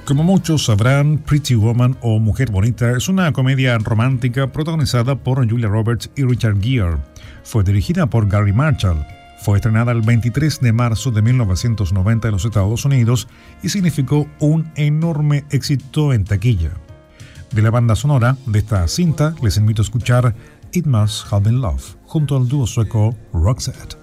Como muchos sabrán, Pretty Woman o Mujer Bonita es una comedia romántica protagonizada por Julia Roberts y Richard Gere. Fue dirigida por Gary Marshall. Fue estrenada el 23 de marzo de 1990 en los Estados Unidos y significó un enorme éxito en taquilla. De la banda sonora de esta cinta les invito a escuchar It Must Have Been Love junto al dúo sueco Roxette.